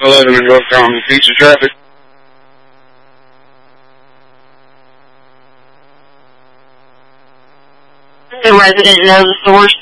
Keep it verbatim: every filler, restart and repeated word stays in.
eleven in North County. Piece of traffic. The resident knows the source.